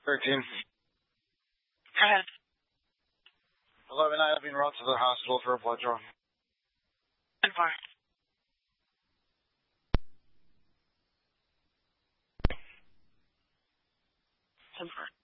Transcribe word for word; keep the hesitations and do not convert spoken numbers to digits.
Thirteen. Go ahead. Eleven nine, I've been brought to the hospital for a blood draw. And far. Ten far.